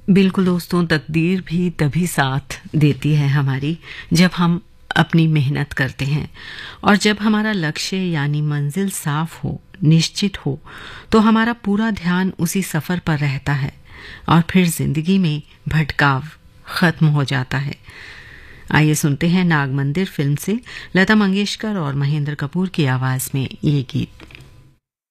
बिल्कुल दोस्तों, तकदीर भी तभी साथ देती है हमारी जब हम अपनी मेहनत करते हैं और जब हमारा लक्ष्य यानी मंजिल साफ हो, निश्चित हो, तो हमारा पूरा ध्यान उसी सफर पर रहता है और फिर जिंदगी में भटकाव खत्म हो जाता है। आइए सुनते हैं नाग मंदिर फिल्म से लता मंगेशकर और महेंद्र कपूर की आवाज में ये गीत।